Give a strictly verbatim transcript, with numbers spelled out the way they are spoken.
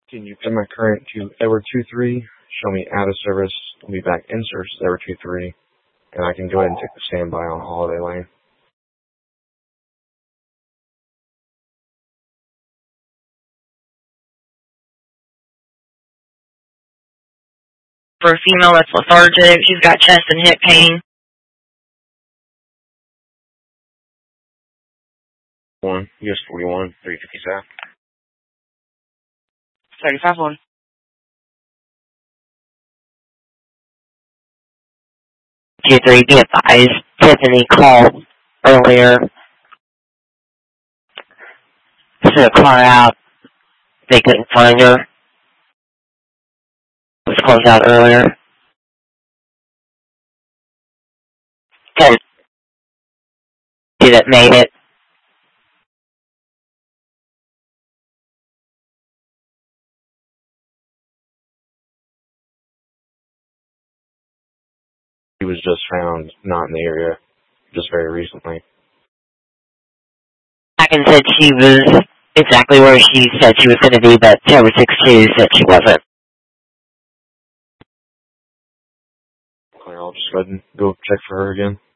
Can you put my current to Edward two three, show me out of service, I'll be back in service Edward two three, and I can go ahead and take the standby on Holiday Lane. For a female that's lethargic, she's got chest and hip pain. One, U S forty-one, three fifty South. thirty-five one. two three, be advised, Tiffany called earlier. Sent a car out. They couldn't find her. It was closed out earlier. Ten. That made it. He was just found not in the area, just very recently. Hacken said she was exactly where she said she was going to be, but Tower six two said she wasn't. I'll just go ahead and go check for her again.